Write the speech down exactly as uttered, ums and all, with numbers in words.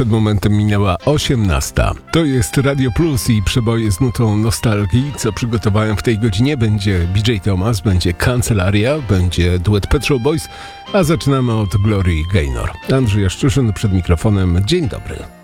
przed momentem minęła osiemnasta. To jest Radio Plus i przeboje z nutą nostalgii. Co przygotowałem w tej godzinie? Będzie B J Thomas, będzie Kancelaria, będzie duet Pet Shop Boys, a zaczynamy od Glory Gaynor. Andrzej Jaszczyszyn przed mikrofonem. Dzień dobry.